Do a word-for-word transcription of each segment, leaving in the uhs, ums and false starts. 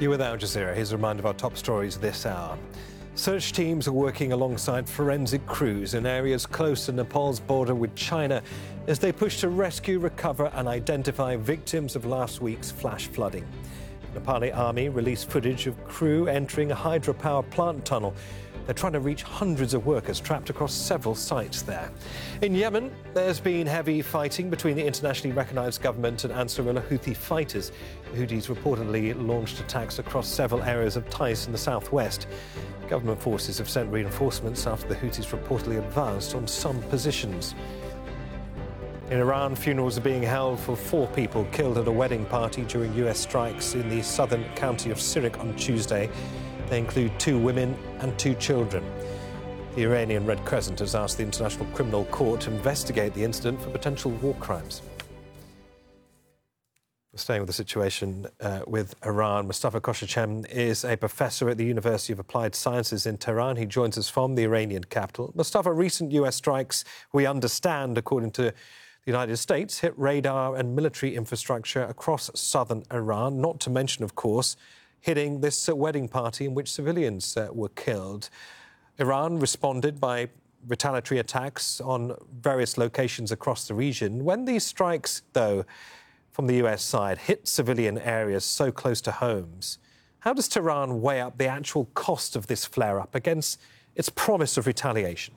You're with Al Jazeera. Here's a reminder of our top stories this hour. Search teams are working alongside forensic crews in areas close to Nepal's border with China as they push to rescue, recover and identify victims of last week's flash flooding. The Nepali army released footage of crew entering a hydropower plant tunnel. They're trying to reach hundreds of workers trapped across several sites there. In Yemen, there's been heavy fighting between the internationally recognised government and Ansarullah Houthi fighters. The Houthis reportedly launched attacks across several areas of Taiz in the southwest. Government forces have sent reinforcements after the Houthis reportedly advanced on some positions. In Iran, funerals are being held for four people killed at a wedding party during U S strikes in the southern county of Sirik on Tuesday. They include two women and two children. The Iranian Red Crescent has asked the International Criminal Court to investigate the incident for potential war crimes. We're staying with the situation uh, with Iran. Mustafa Koshachem is a professor at the University of Applied Sciences in Tehran. He joins us from the Iranian capital. Mustafa, recent U S strikes, we understand, according to the United States, hit radar and military infrastructure across southern Iran, not to mention, of course, hitting this uh, wedding party in which civilians uh, were killed. Iran responded by retaliatory attacks on various locations across the region. When these strikes, though, from the U S side hit civilian areas so close to homes, how does Tehran weigh up the actual cost of this flare-up against its promise of retaliation?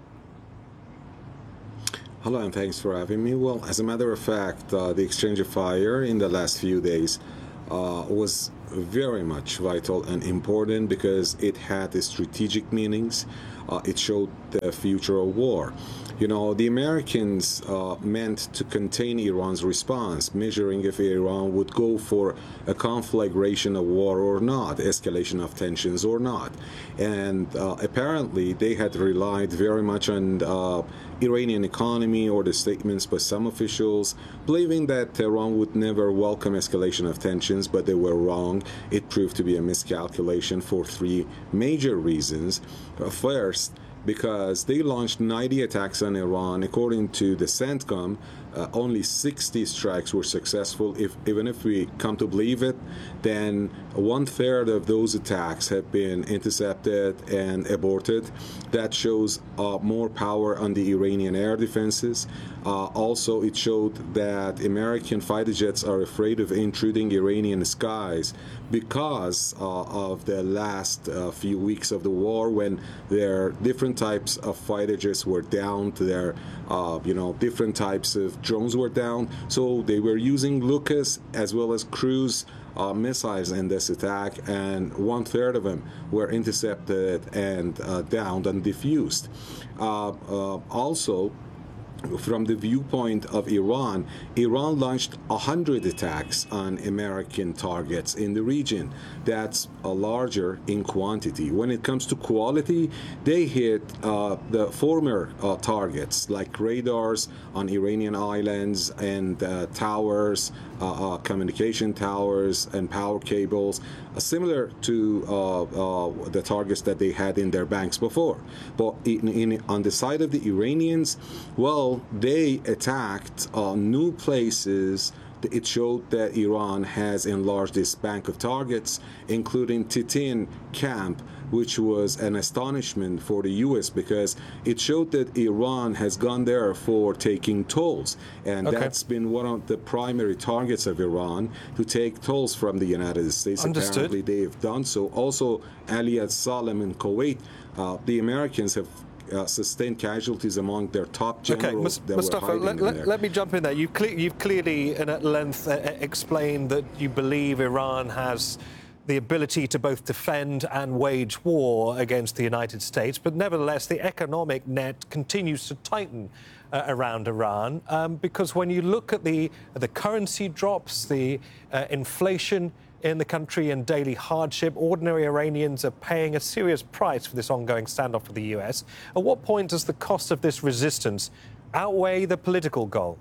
Hello, and thanks for having me. Well, as a matter of fact, uh, the exchange of fire in the last few days uh, was very much vital and important because it had strategic meanings. Uh, it showed the future of war. You know, the Americans uh, meant to contain Iran's response, measuring if Iran would go for a conflagration of war or not, escalation of tensions or not. And uh, apparently they had relied very much on uh, Iranian economy or the statements by some officials, believing that Tehran would never welcome escalation of tensions, but they were wrong. It proved to be a miscalculation for three major reasons. Uh, first, because they launched ninety attacks on Iran. According to the CENTCOM, uh, only sixty strikes were successful. If, even if we come to believe it, then one-third of those attacks have been intercepted and aborted. That shows uh, more power on the Iranian air defenses. Uh, also, it showed that American fighter jets are afraid of intruding Iranian skies because uh, of the last uh, few weeks of the war, when their different types of fighter jets were down, to their, uh, you know, different types of drones were down. So they were using Lucas as well as cruise uh, missiles in this attack, and one third of them were intercepted and uh, downed and diffused. Uh, uh, also, from the viewpoint of Iran, Iran launched one hundred attacks on American targets in the region. That's a larger in quantity. When it comes to quality, they hit uh, the former uh, targets like radars on Iranian islands and uh, towers, uh, uh, communication towers and power cables, uh, similar to uh, uh, the targets that they had in their banks before. But in, in, on the side of the Iranians, well, they attacked uh, new places. It showed that Iran has enlarged its bank of targets, including Titin camp, which was an astonishment for the U S because it showed that Iran has gone there for taking tolls. And okay. That's been one of the primary targets of Iran, to take tolls from the United States. Understood. Apparently they've done so. Also, Ali al-Salem in Kuwait, uh, the Americans have Uh, sustained casualties among their top generals. Okay, that Mustafa, were hiding let, in there. let me jump in there. You've, cle you've clearly and at length uh, explained that you believe Iran has the ability to both defend and wage war against the United States, but nevertheless the economic net continues to tighten uh, around Iran, um, because when you look at the, the currency drops, the uh, inflation in the country and daily hardship, ordinary Iranians are paying a serious price for this ongoing standoff with the U S. At what point does the cost of this resistance outweigh the political goal?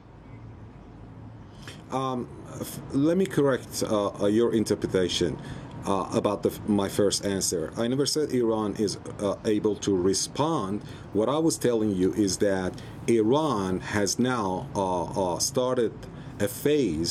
Um, let me correct uh, your interpretation uh, about the, my first answer. I never said Iran is uh, able to respond. What I was telling you is that Iran has now uh, uh, started a phase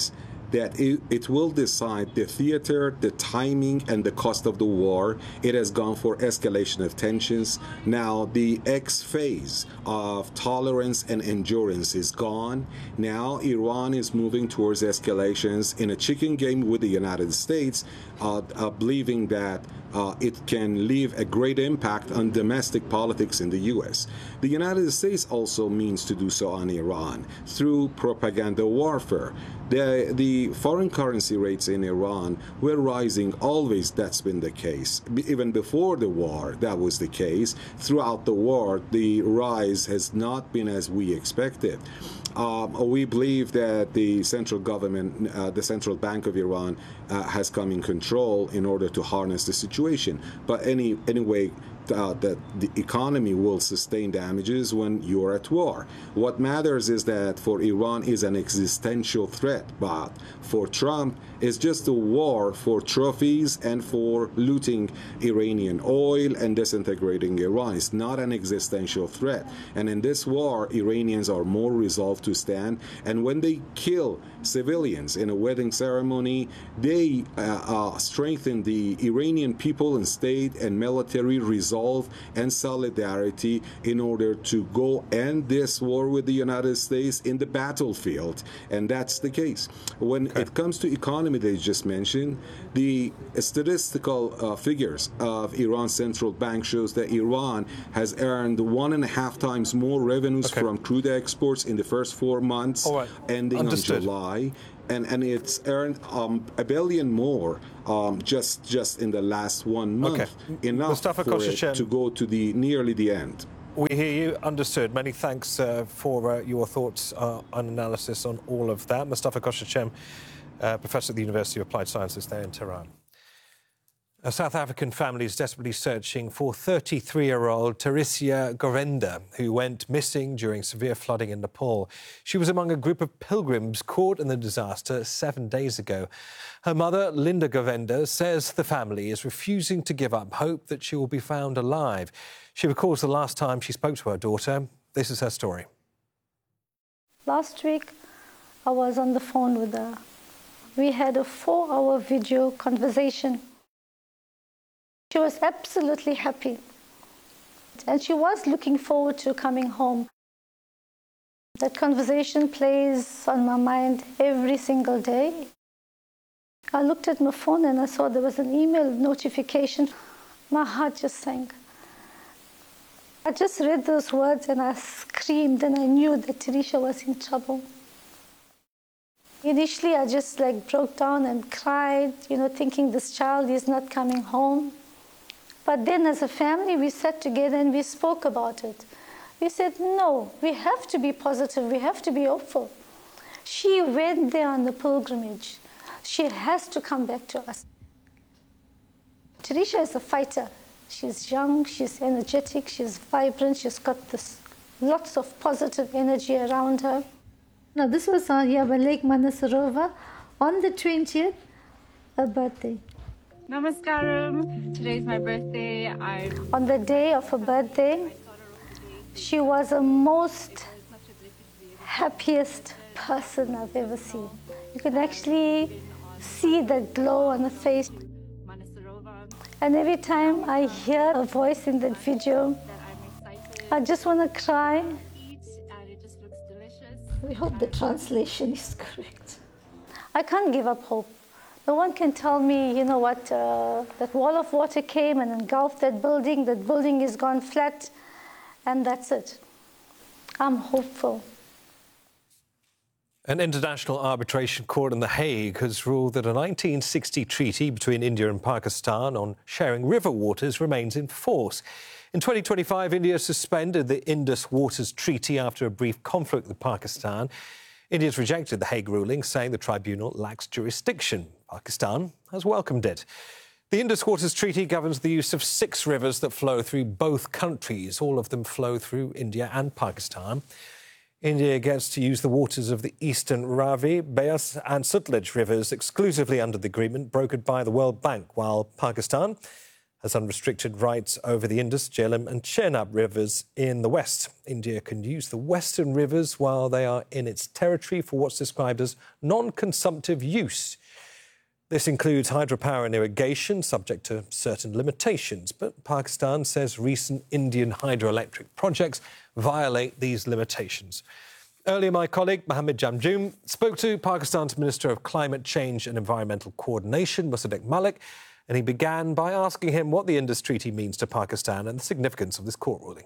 that it, it will decide the theater, the timing, and the cost of the war. It has gone for escalation of tensions. Now the X phase of tolerance and endurance is gone. Now Iran is moving towards escalations in a chicken game with the United States, uh, uh, believing that uh, it can leave a great impact on domestic politics in the U S. The United States also means to do so on Iran through propaganda warfare. The, the foreign currency rates in Iran were rising always. That's been the case. Even before the war, that was the case. Throughout the war, the rise has not been as we expected. Um, we believe that the central government, uh, the Central Bank of Iran, uh, has come in control in order to harness the situation. But any anyway, uh, that the economy will sustain damages when you're at war. What matters is that for Iran is an existential threat, but for Trump it's just a war for trophies and for looting Iranian oil and disintegrating Iran. It's not an existential threat. And in this war, Iranians are more resolved to stand. And when they kill civilians in a wedding ceremony, they uh, uh, strengthen the Iranian people and state and military resolve and solidarity in order to go end this war with the United States in the battlefield. And that's the case. When okay. it comes to economy, they just mentioned, the statistical uh, figures of Iran's central bank shows that Iran has earned one and a half times more revenues okay. from crude exports in the first four months, right. ending Understood. on July. And, and it's earned um, a billion more um, just just in the last one month, okay. enough Mustafa for it to go to the nearly the end. We hear you. Understood. Many thanks uh, for uh, your thoughts uh, and analysis on all of that. Mustafa Koshyechem, uh, Professor at the University of Applied Sciences there in Tehran. A South African family is desperately searching for thirty-three-year-old Teresa Govender, who went missing during severe flooding in Nepal. She was among a group of pilgrims caught in the disaster seven days ago. Her mother, Linda Govender, says the family is refusing to give up hope that she will be found alive. She recalls the last time she spoke to her daughter. This is her story. Last week, I was on the phone with her. We had a four-hour video conversation. She was absolutely happy, and she was looking forward to coming home. That conversation plays on my mind every single day. I looked at my phone and I saw there was an email notification. My heart just sank. I just read those words and I screamed, and I knew that Teresa was in trouble. Initially, I just like broke down and cried, you know, thinking this child is not coming home. But then as a family, we sat together and we spoke about it. We said, no, we have to be positive. We have to be hopeful. She went there on the pilgrimage. She has to come back to us. Teresa is a fighter. She's young, she's energetic, she's vibrant, she's got this lots of positive energy around her. Now, this was on Yaba Lake Manasarova on the twentieth, her birthday. Namaskaram. Today's my birthday. I On the day of her birthday, she was the most happiest person I've ever seen. You could actually see the glow on her face. And every time I hear her voice in that video, I just want to cry. We hope the translation is correct. I can't give up hope. No one can tell me, you know what, uh, that wall of water came and engulfed that building, that building is gone flat, and that's it. I'm hopeful. An international arbitration court in The Hague has ruled that a nineteen sixty treaty between India and Pakistan on sharing river waters remains in force. In twenty twenty-five, India suspended the Indus Waters Treaty after a brief conflict with Pakistan. India's rejected the Hague ruling, saying the tribunal lacks jurisdiction. Pakistan has welcomed it. The Indus Waters Treaty governs the use of six rivers that flow through both countries. All of them flow through India and Pakistan. India gets to use the waters of the eastern Ravi, Beas and Sutlej rivers exclusively under the agreement brokered by the World Bank, while Pakistan has unrestricted rights over the Indus, Jhelum and Chenab rivers in the west. India can use the western rivers while they are in its territory for what's described as non-consumptive use. This includes hydropower and irrigation, subject to certain limitations. But Pakistan says recent Indian hydroelectric projects violate these limitations. Earlier, my colleague Mohammed Jamjoom spoke to Pakistan's Minister of Climate Change and Environmental Coordination, Musaddiq Malik, and he began by asking him what the Indus Treaty means to Pakistan and the significance of this court ruling.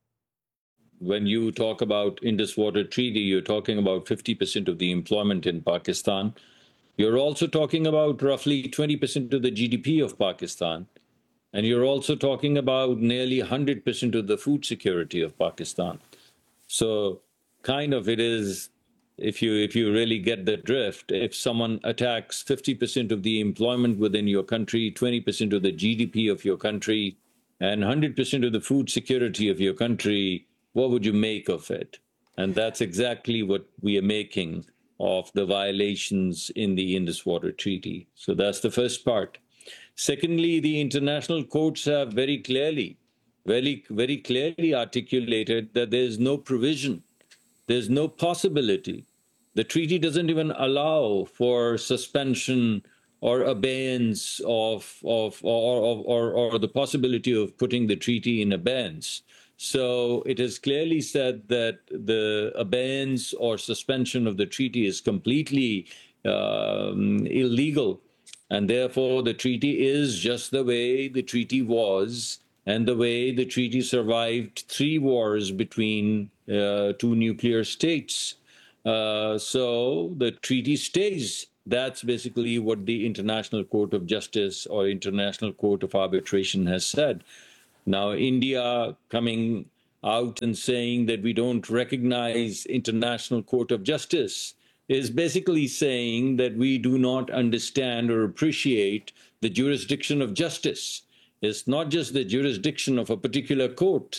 When you talk about Indus Water Treaty, you're talking about fifty percent of the employment in Pakistan. You're also talking about roughly twenty percent of the G D P of Pakistan. And you're also talking about nearly one hundred percent of the food security of Pakistan. So kind of it is, if you if you really get the drift, if someone attacks fifty percent of the employment within your country, twenty percent of the G D P of your country, and one hundred percent of the food security of your country, what would you make of it? And that's exactly what we are making of the violations in the Indus Water Treaty. So that's the first part. Secondly, the international courts have very clearly, very, very clearly articulated that there is no provision, there's no possibility. The treaty doesn't even allow for suspension or abeyance of, of or, or, or the possibility of putting the treaty in abeyance. So it has clearly said that the abeyance or suspension of the treaty is completely um, illegal. And therefore, the treaty is just the way the treaty was and the way the treaty survived three wars between uh, two nuclear states. Uh, so the treaty stays. That's basically what the International Court of Justice or International Court of Arbitration has said. Now, India coming out and saying that we don't recognize International Court of Justice is basically saying that we do not understand or appreciate the jurisdiction of justice. It's not just the jurisdiction of a particular court.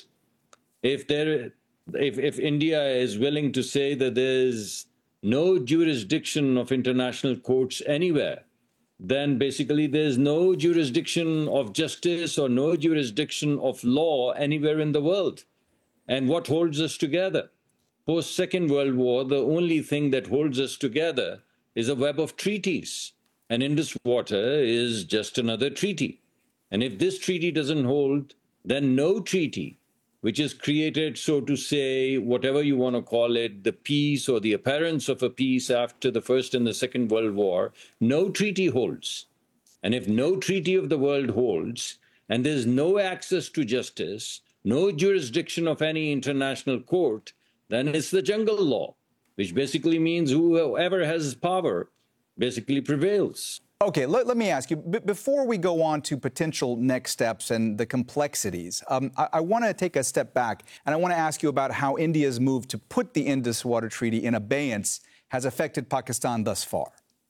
If there, if, if India is willing to say that there is no jurisdiction of international courts anywhere, then basically there's no jurisdiction of justice or no jurisdiction of law anywhere in the world. And what holds us together? Post-Second World War, the only thing that holds us together is a web of treaties. And Indus Water is just another treaty. And if this treaty doesn't hold, then no treaty, which is created, so to say, whatever you want to call it, the peace or the appearance of a peace after the First and the Second World War, no treaty holds. And if no treaty of the world holds, and there's no access to justice, no jurisdiction of any international court, then it's the jungle law, which basically means whoever has power basically prevails. Okay, let, let me ask you, b before we go on to potential next steps and the complexities, um, I, I want to take a step back, and I want to ask you about how India's move to put the Indus Water Treaty in abeyance has affected Pakistan thus far.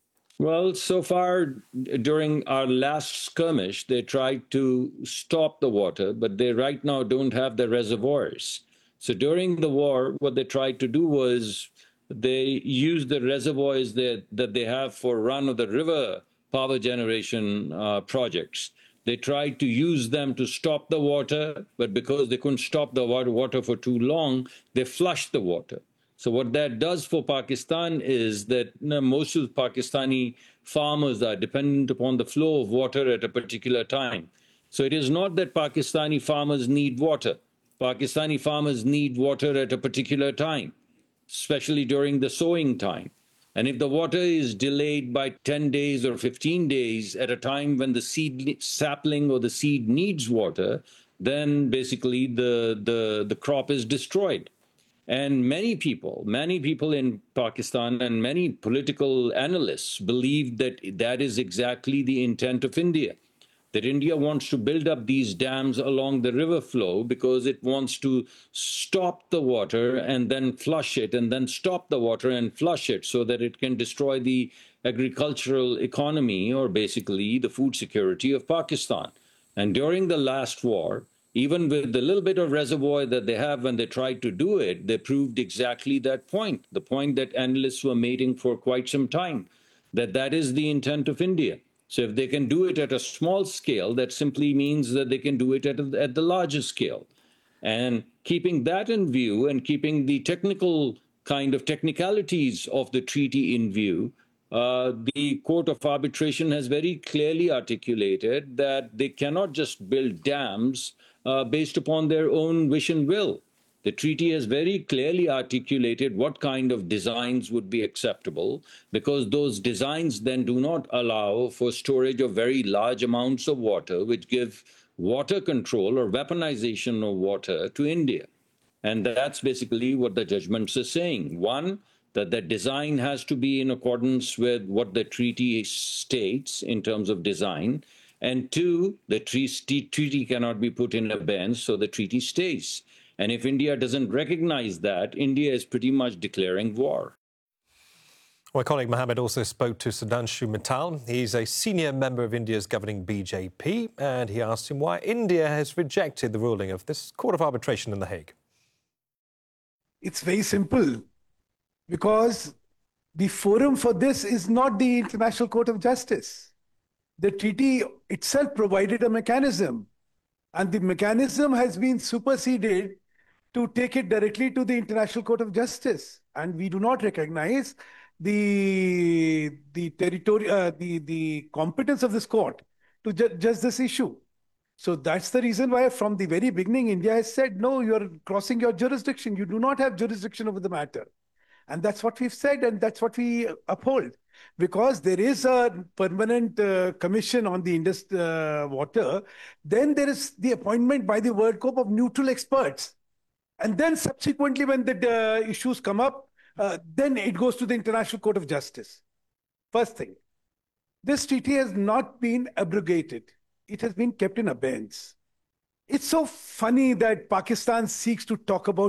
Well, so far, during our last skirmish, they tried to stop the water, but they right now don't have the reservoirs. So during the war, what they tried to do was they used the reservoirs that, that they have for run of the river power generation uh, projects. They tried to use them to stop the water, but because they couldn't stop the water, water for too long, they flushed the water. So what that does for Pakistan is that you know, most of the Pakistani farmers are dependent upon the flow of water at a particular time. So it is not that Pakistani farmers need water. Pakistani farmers need water at a particular time, especially during the sowing time. And if the water is delayed by ten days or fifteen days at a time when the seed sapling or the seed needs water, then basically the, the, the crop is destroyed. And many people, many people in Pakistan and many political analysts believe that that is exactly the intent of India, that India wants to build up these dams along the river flow because it wants to stop the water and then flush it, and then stop the water and flush it so that it can destroy the agricultural economy or basically the food security of Pakistan. And during the last war, even with the little bit of reservoir that they have when they tried to do it, they proved exactly that point, the point that analysts were making for quite some time, that that is the intent of India. So if they can do it at a small scale, that simply means that they can do it at, a, at the larger scale. And keeping that in view and keeping the technical kind of technicalities of the treaty in view, uh, the Court of Arbitration has very clearly articulated that they cannot just build dams uh, based upon their own wish and will. The treaty has very clearly articulated what kind of designs would be acceptable, because those designs then do not allow for storage of very large amounts of water, which give water control or weaponization of water to India. And that's basically what the judgments are saying. One, that the design has to be in accordance with what the treaty states in terms of design. And two, the treaty cannot be put in abeyance, so the treaty stays. And if India doesn't recognize that, India is pretty much declaring war. My colleague Mohammed also spoke to Sudhanshu Mittal. He's a senior member of India's governing B J P, and he asked him why India has rejected the ruling of this Court of Arbitration in The Hague. It's very simple, because the forum for this is not the International Court of Justice. The treaty itself provided a mechanism, and the mechanism has been superseded to take it directly to the International Court of Justice. And we do not recognize the, the, territory, uh, the, the competence of this court to ju judge this issue. So that's the reason why from the very beginning, India has said, no, you're crossing your jurisdiction. You do not have jurisdiction over the matter. And that's what we've said, and that's what we uphold. Because there is a permanent uh, commission on the Indus uh, water, then there is the appointment by the World Cup of neutral experts. And then subsequently, when the uh, issues come up, uh, then it goes to the International Court of Justice. First thing, this treaty has not been abrogated. It has been kept in abeyance. It's so funny that Pakistan seeks to talk about